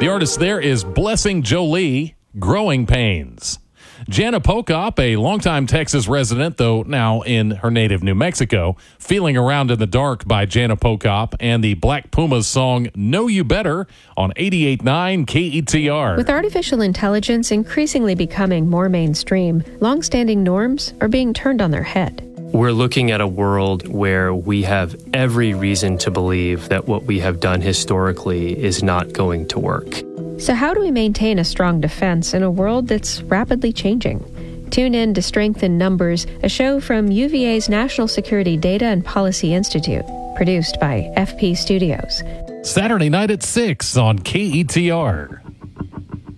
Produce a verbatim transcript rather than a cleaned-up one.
The artist there is Blessing Jolie, Growing Pains. Jana Pokop, a longtime Texas resident, though now in her native New Mexico, Feeling Around in the Dark by Jana Pokop, and the Black Pumas song Know You Better on eighty-eight point nine K E T R. With artificial intelligence increasingly becoming more mainstream, longstanding norms are being turned on their head. We're looking at a world where we have every reason to believe that what we have done historically is not going to work. So how do we maintain a strong defense in a world that's rapidly changing? Tune in to Strength in Numbers, a show from U V A's National Security Data and Policy Institute, produced by F P Studios. Saturday night at six on K E T R.